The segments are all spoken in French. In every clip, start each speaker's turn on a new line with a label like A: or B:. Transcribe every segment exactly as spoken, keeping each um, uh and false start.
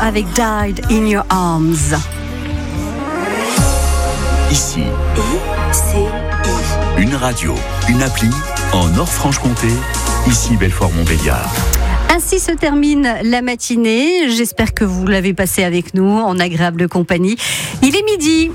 A: avec Died in Your Arms.
B: Ici,
A: I, C, I.
B: Une radio, une appli en Nord-Franche-Comté, ici Belfort-Montbéliard.
A: Ainsi se termine la matinée. J'espère que vous l'avez passé avec nous en agréable compagnie. Il est midi.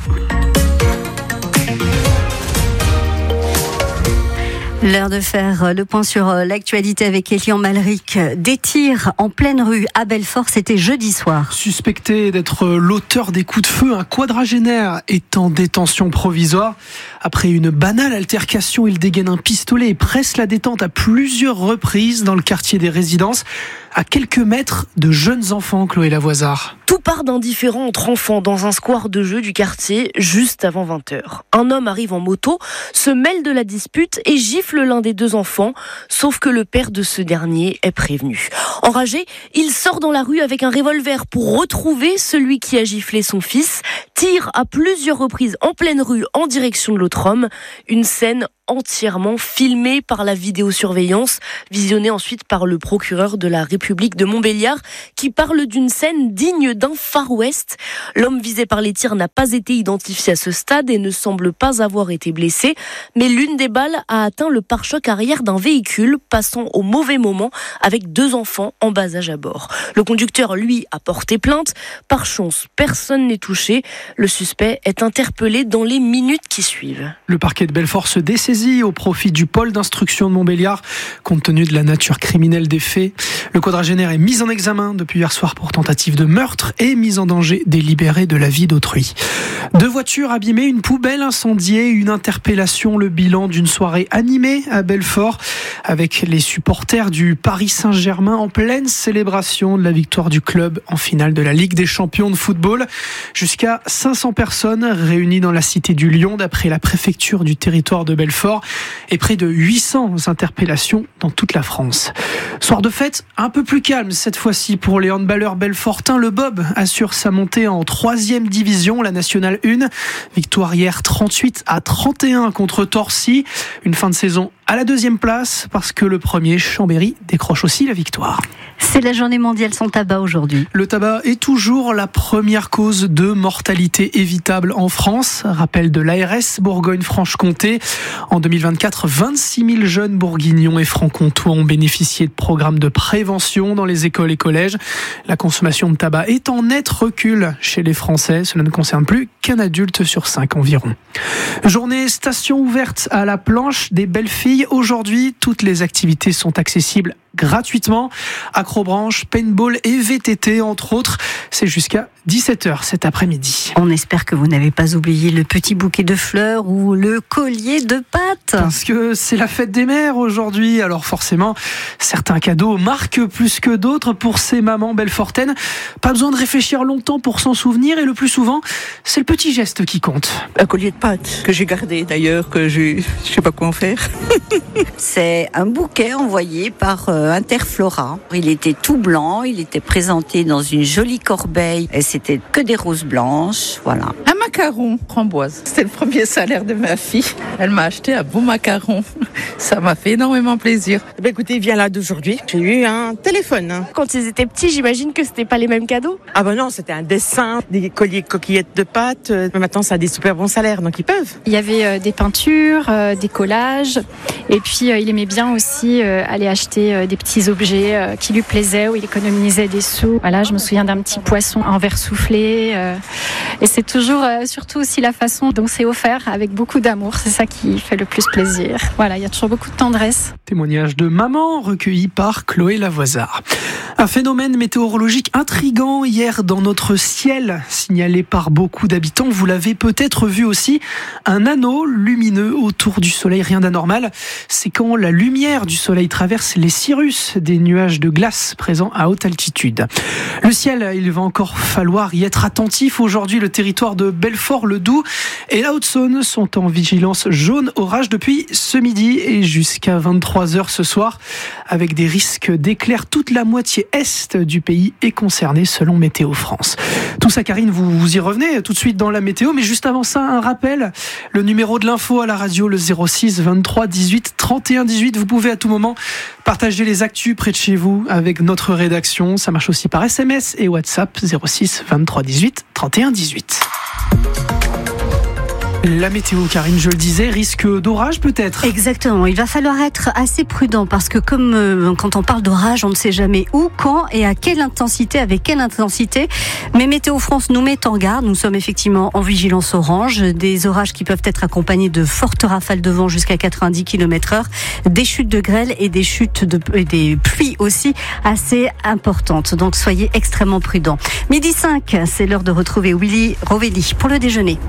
A: L'heure de faire le point sur l'actualité avec Elian Malric. Des tirs en pleine rue à Belfort, c'était jeudi soir.
C: Suspecté d'être l'auteur des coups de feu, un quadragénaire est en détention provisoire. Après une banale altercation, il dégaine un pistolet et presse la détente à plusieurs reprises dans le quartier des résidences, à quelques mètres de jeunes enfants, Chloé Lavoisard.
D: Tout part d'un différend entre enfants dans un square de jeux du quartier juste avant vingt heures. Un homme arrive en moto, se mêle de la dispute et gifle l'un des deux enfants, sauf que le père de ce dernier est prévenu. Enragé, il sort dans la rue avec un revolver pour retrouver celui qui a giflé son fils, tire à plusieurs reprises en pleine rue en direction de l'autre homme. Une scène entièrement filmée par la vidéosurveillance, visionnée ensuite par le procureur de la République de Montbéliard, qui parle d'une scène digne d'un Far West. L'homme visé par les tirs n'a pas été identifié à ce stade et ne semble pas avoir été blessé, mais l'une des balles a atteint le pare-choc arrière d'un véhicule passant au mauvais moment avec deux enfants en bas âge à bord. Le conducteur, lui, a porté plainte. Par chance, personne n'est touché. Le suspect est interpellé dans les minutes qui suivent.
C: Le parquet de Belfort se dessaisit au profit du pôle d'instruction de Montbéliard, compte tenu de la nature criminelle des faits. Le quadragénaire est mis en examen depuis hier soir pour tentative de meurtre et mise en danger délibérée de la vie d'autrui. Deux voitures abîmées, une poubelle incendiée, une interpellation, le bilan d'une soirée animée à Belfort avec les supporters du Paris Saint-Germain en pleine célébration de la victoire du club en finale de la Ligue des champions de football. Jusqu'à cinq cents personnes réunies dans la cité du Lion d'après la préfecture du territoire de Belfort et près de huit cents interpellations dans toute la France. Soir de fête un peu plus calme cette fois-ci pour les handballeurs belfortins. Le Bob assure sa montée en troisième division, la nationale un. Victoire hier trente-huit à trente et un contre Torcy. Une fin de saison à la deuxième place parce que le premier, Chambéry, décroche aussi la victoire.
A: C'est la journée mondiale sans tabac aujourd'hui.
C: Le tabac est toujours la première cause de mortalité évitable en France. Rappel de l'A R S Bourgogne-Franche-Comté. En deux mille vingt-quatre, vingt-six mille jeunes bourguignons et francs-comtois ont bénéficié de programmes de prévention dans les écoles et collèges. La consommation de tabac est en net recul chez les Français. Cela ne concerne plus qu'un adulte sur cinq environ. Journée station ouverte à la planche des belles filles. Aujourd'hui, toutes les activités sont accessibles gratuitement. Acrobranche, paintball et V T T entre autres. C'est jusqu'à dix-sept heures cet après-midi.
A: On espère que vous n'avez pas oublié le petit bouquet de fleurs ou le collier de pâtes.
C: Parce que c'est la fête des mères aujourd'hui. Alors forcément, certains cadeaux marquent plus que d'autres pour ces mamans belfortaines. Pas besoin de réfléchir longtemps pour s'en souvenir et le plus souvent, c'est le petit geste qui compte.
E: Un collier de pâtes que j'ai gardé d'ailleurs, que je ne sais pas quoi en faire.
F: C'est un bouquet envoyé par euh, Interflora. Il était tout blanc, il était présenté dans une jolie corbeille et c'était que des roses blanches, voilà.
E: Un macaron framboise. C'était le premier salaire de ma fille. Elle m'a acheté un beau macaron. Ça m'a fait énormément plaisir.
G: Eh bien, écoutez, viens là d'aujourd'hui. J'ai eu un téléphone.
H: Quand ils étaient petits, j'imagine que c'était pas les mêmes cadeaux.
G: Ah ben non, c'était un dessin, des colliers coquillettes de pâtes. Mais maintenant, ça a des super bons salaires, donc ils peuvent.
H: Il y avait euh, des peintures, euh, des collages. Et puis, euh, il aimait bien aussi euh, aller acheter euh, des petits objets euh, qui lui plaisaient, où il économisait des sous. Voilà, je me souviens d'un petit poisson en verre soufflé. Euh, et c'est toujours, euh, surtout aussi la façon dont c'est offert avec beaucoup d'amour. C'est ça qui fait le plus plaisir. Voilà, il y a toujours beaucoup de tendresse.
C: Témoignage de maman recueilli par Chloé Lavoisard. Un phénomène météorologique intrigant hier dans notre ciel, signalé par beaucoup d'habitants. Vous l'avez peut-être vu aussi, un anneau lumineux autour du soleil, rien d'anormal. C'est quand la lumière du soleil traverse les cirrus des nuages de glace présents à haute altitude. Le ciel, il va encore falloir y être attentif. Aujourd'hui, le territoire de Belfort-le-Doubs et la Haute-Saône sont en vigilance jaune orage depuis ce midi et jusqu'à vingt-trois heures ce soir, avec des risques d'éclairs. Toute la moitié est du pays est concernée selon Météo France. Tout ça, Karine, vous, vous y revenez tout de suite dans la météo, mais juste avant ça, un rappel, le numéro de l'info à la radio, le zéro six vingt-trois dix-huit trente et un dix-huit. Vous pouvez à tout moment Partagez les actus près de chez vous avec notre rédaction. Ça marche aussi par S M S et WhatsApp zéro six vingt-trois dix-huit trente et un dix-huit. La météo, Karine, je le disais, risque d'orage peut-être.
A: Exactement, il va falloir être assez prudent parce que comme euh, quand on parle d'orage, on ne sait jamais où, quand et à quelle intensité, avec quelle intensité. Mais Météo France nous met en garde, nous sommes effectivement en vigilance orange, des orages qui peuvent être accompagnés de fortes rafales de vent jusqu'à quatre-vingt-dix kilomètres heure, des chutes de grêle et des chutes de, et des pluies aussi assez importantes. Donc soyez extrêmement prudents. Midi cinq, c'est l'heure de retrouver Willy Rovelli pour le déjeuner.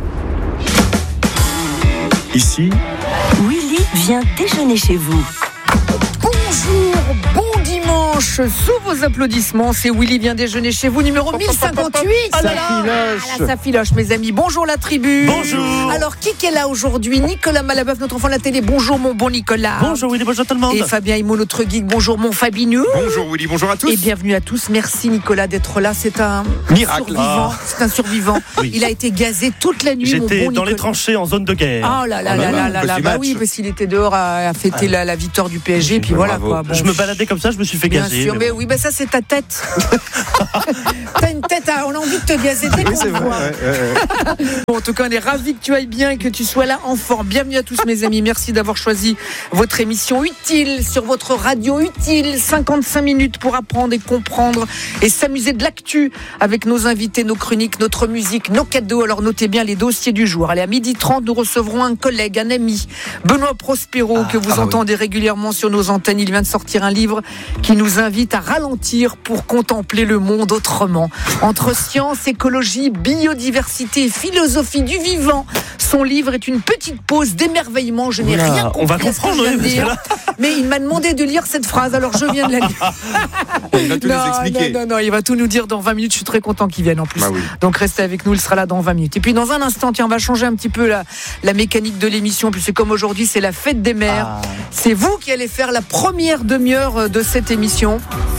B: Ici,
I: Willy vient déjeuner chez vous.
J: Bonjour, bon dimanche, sous vos applaudissements, c'est Willy vient déjeuner chez vous, numéro mille cinquante-huit.
K: Ça
J: là là,
K: filoche.
J: ah là, ça filoche, mes amis. Bonjour la tribu.
K: Bonjour.
J: Alors, qui est là aujourd'hui? Nicolas Malabeuf, notre enfant de la télé. Bonjour mon bon Nicolas.
K: Bonjour Willy, bonjour tout le monde.
J: Et Fabien Immo, notre geek. Bonjour mon Fabinou.
K: Bonjour Willy, bonjour à tous.
J: Et bienvenue à tous. Merci Nicolas d'être là. C'est un
K: Miracle.
J: survivant.
K: Ah.
J: C'est un survivant.
K: Oui.
J: Il a été gazé toute la nuit.
K: J'étais
J: mon bon
K: dans
J: Nicolas.
K: les tranchées en zone de guerre.
J: Oh là là
K: Oh
J: là là là là.
K: petit
J: Bah
K: match.
J: oui, parce qu'il était dehors à, à fêter la, la victoire du P S G. Puis voilà quoi. Bon.
K: Je me baladais comme ça, je me suis fait
J: Bien
K: gazer.
J: sûr, mais,
K: bon.
J: oui, bah ça c'est ta tête. T'as une tête, à, on a envie de te gazer dès qu'on te voit.
K: Ouais, ouais, ouais.
J: Bon, en tout cas, on est ravis que tu ailles bien et que tu sois là en forme. Bienvenue à tous mes amis, merci d'avoir choisi votre émission utile sur votre radio utile. cinquante-cinq minutes pour apprendre et comprendre et s'amuser de l'actu avec nos invités, nos chroniques, notre musique, nos cadeaux. Alors notez bien les dossiers du jour. Allez, à midi trente, nous recevrons un collègue, un ami, Benoît Prospero, ah, que vous ah, entendez oui. régulièrement sur nos antennes. Il vient de sortir un livre qui nous invite à ralentir pour contempler le monde autrement. Entre science, écologie, biodiversité et philosophie du vivant, son livre est une petite pause d'émerveillement. Je n'ai
K: Oula,
J: rien compris.
K: On va comprendre,
J: à ce que je viens de
K: oui,
J: dire, mais il m'a demandé de lire cette phrase, alors je viens de la lire.
K: Il va tout
J: non,
K: nous expliquer.
J: Non, non, non, il va tout nous dire dans vingt minutes. Je suis très content qu'il vienne en plus.
K: Bah oui.
J: Donc restez avec nous, il sera là dans vingt minutes. Et puis dans un instant, tiens, on va changer un petit peu la, la mécanique de l'émission. Puis c'est comme aujourd'hui, c'est la fête des mères. Ah. C'est vous qui allez faire la première demi-heure de cette émission.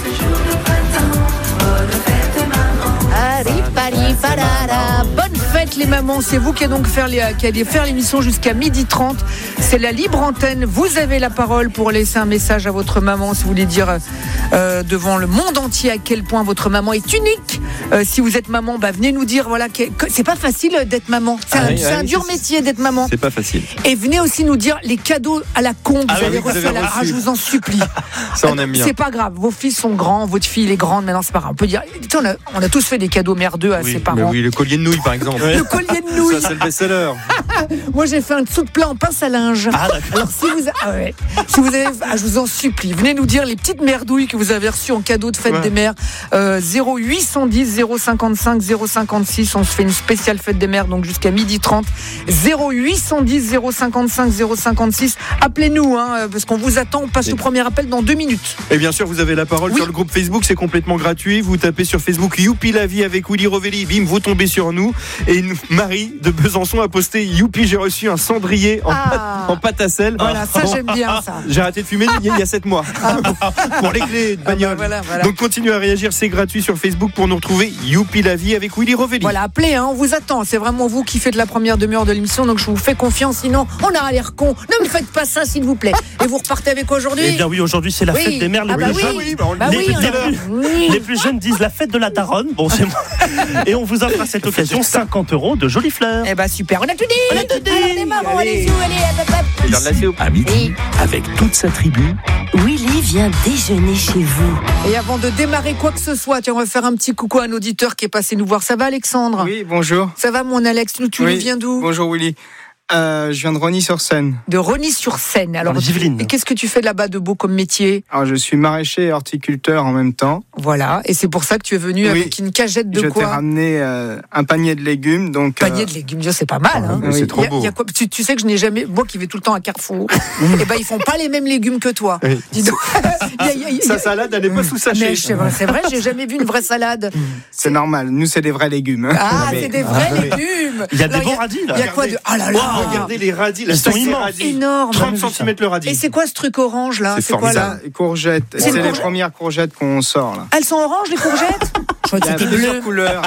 J: Bonne fête les mamans, c'est vous qui allez donc faire, les, qui allez faire l'émission jusqu'à midi trente. C'est la libre antenne, vous avez la parole pour laisser un message à votre maman si vous voulez dire euh, devant le monde entier à quel point votre maman est unique. Euh, si vous êtes maman, bah, venez nous dire voilà, que, que c'est pas facile d'être maman, c'est
K: ah
J: un,
K: oui,
J: c'est
K: ah
J: un
K: oui,
J: dur
K: c'est,
J: métier d'être maman.
K: C'est pas facile.
J: Et venez aussi nous dire les cadeaux à la con que
K: ah
J: vous
K: oui,
J: avez
K: vous
J: reçus à la
K: reçu.
J: ah, je vous en supplie.
K: Ça on aime bien.
J: C'est pas grave, vos fils sont grands, votre fille est grande, maintenant c'est pas grave. On peut dire, on a, on a tous fait des cadeaux merdeux à
K: oui,
J: ses parents.
K: Mais oui, le collier de nouilles par exemple.
J: Le collier de nouilles.
K: Ça c'est le best-seller.
J: Moi j'ai fait un dessous de plat en pince à linge.
K: Ah d'accord.
J: Alors si vous, a... ah, ouais. si vous avez, ah, je vous en supplie, venez nous dire les petites merdouilles que vous avez reçues en cadeau de fête ouais. des mères. Euh, zéro huit cent dix zéro cinquante-cinq zéro cinquante-six. On se fait une spéciale fête des mères donc jusqu'à midi trente. zéro huit cent dix zéro cinquante-cinq zéro cinquante-six. Appelez-nous hein, parce qu'on vous attend. On passe et... le premier appel dans deux minutes.
K: Et bien sûr vous avez la parole oui. sur le groupe Facebook, c'est complètement gratuit. Vous tapez sur Facebook Youpi la vie avec Willy Rovelli. Bim, vous tombez sur nous. Et une Marie de Besançon a posté Youpi, j'ai reçu un cendrier en, ah. pâte, en pâte à sel.
J: Voilà, ça bon. J'aime bien ça.
K: J'ai arrêté de fumer il y a, il y a sept mois ah. pour les clés de bagnole. Ah bah voilà, voilà. Donc continuez à réagir, c'est gratuit sur Facebook pour nous retrouver. Youpi la vie avec Willy Rovelli.
J: Voilà, appelez, hein, on vous attend. C'est vraiment vous qui faites la première demi-heure de l'émission, donc je vous fais confiance. Sinon, on a l'air con. Ne me faites pas ça, s'il vous plaît. Et vous repartez avec aujourd'hui.
K: Eh bien oui, aujourd'hui c'est la
J: oui.
K: fête des mères. Les,
J: ah bah
K: plus,
J: oui.
K: jeunes,
J: bah bah
K: les,
J: oui,
K: les,
J: hein.
K: plus, les plus jeunes disent la fête de la daronne. Bon, c'est moi. Et on vous offre à cette occasion cinquante euros de jolies fleurs.
J: Eh bah super, on a tout dit.
K: On a tout dit.
J: Alors démarrons, allez, allez, allez,
B: allez, hop, hop. À midi, avec toute sa tribu.
I: Willy vient déjeuner chez vous.
J: Et avant de démarrer quoi que ce soit, tiens, on va faire un petit coucou à un auditeur qui est passé nous voir. Ça va, Alexandre ?
L: Oui, bonjour.
J: Ça va, mon Alex ? Tu, tu
L: oui.
J: nous viens d'où ?
L: Bonjour, Willy. Euh, je viens de Rosny-sur-Seine.
J: De Rosny-sur-Seine. Alors, et qu'est-ce que tu fais là-bas de beau comme métier ?
L: Alors, je suis maraîcher et horticulteur en même temps.
J: Voilà. Et c'est pour ça que tu es venu oui. avec une cagette de
L: je
J: quoi ?
L: Je t'ai ramené euh, un panier de légumes. Donc,
J: panier
L: euh...
J: de légumes, c'est pas mal. Hein.
L: Oui.
K: C'est trop beau.
J: Y a, y a quoi, tu, tu sais que je n'ai jamais, moi qui vais tout le temps à Carrefour, et ben ils font pas les mêmes légumes que toi.
K: Oui.
J: Dis donc. y a, y a, y a,
K: Sa salade, elle est pas sous sachet.
J: C'est vrai, c'est vrai, j'ai jamais vu une vraie salade.
L: C'est, c'est normal. Nous, c'est des vrais légumes.
J: Ah, mais... c'est des vrais ah, légumes.
K: Il y a des bons radis là.
J: Il y a quoi de Ah là là.
K: Wow, regardez les radis. Ils sont immenses.
J: Énormes.
K: trente centimètres le radis.
J: Et c'est quoi ce truc orange là ?
K: C'est, c'est quoi là ?
L: Courgettes. C'est, c'est les courgette. premières courgettes qu'on sort là.
J: Elles sont oranges les courgettes ? Je crois que c'était
L: plusieurs couleurs.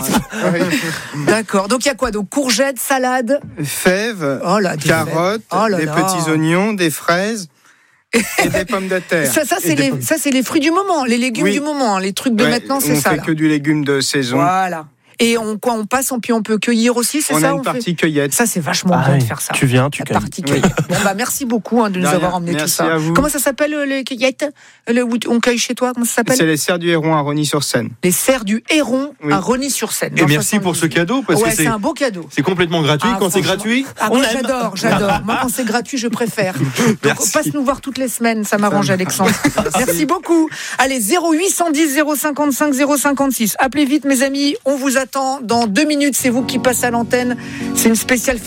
J: D'accord. Donc il y a quoi ? Donc courgettes, salade,
L: fèves,
J: oh là,
L: carottes,
J: oh là
L: des
J: là.
L: petits oignons, des fraises. Et des pommes de terre.
J: Ça, ça, c'est les, ça, c'est les fruits du moment, les légumes
L: Oui.
J: du moment. Les trucs de
L: Ouais,
J: maintenant, c'est
L: on
J: ça.
L: fait
J: là.
L: que du légume de saison.
J: Voilà. Et on, quoi, on passe, puis on peut cueillir aussi, c'est
L: On
J: ça
L: a une
J: on
L: partie
J: fait...
L: cueillette.
J: Ça, c'est vachement
M: Ah
J: bien
M: oui,
J: de faire ça.
M: tu viens, tu
J: La
M: cueilles.
J: partie cueillette. Bon, bah, merci beaucoup hein, de nous
L: De rien.
J: avoir emmené
L: Merci
J: tout ça.
L: à vous.
J: Comment ça s'appelle, euh, les cueillettes le, où on cueille chez toi, comment ça s'appelle?
L: C'est les serres du Héron à Rosny-sur-Seine.
J: Les serres du Héron
L: Oui.
J: à Rosny-sur-Seine.
K: Et
J: dans
K: merci pour ce
J: soixante-dix.
K: cadeau, parce
J: Ouais,
K: que
J: c'est
K: c'est
J: un beau cadeau.
K: c'est complètement gratuit.
J: Ah,
K: Quand c'est
J: franchement.
K: gratuit,
J: Ah,
K: on
J: moi,
K: aime.
J: j'adore, j'adore. Moi, quand c'est gratuit, je préfère. Donc,
K: Merci.
J: passe nous voir toutes les semaines, ça m'arrange,
L: Ça
J: Alexandre.
L: Merci.
J: Merci beaucoup. Allez, zéro huit cent dix zéro cinquante-cinq zéro cinquante-six. Appelez vite, mes amis. On vous attend dans deux minutes. C'est vous qui passez à l'antenne. C'est une spéciale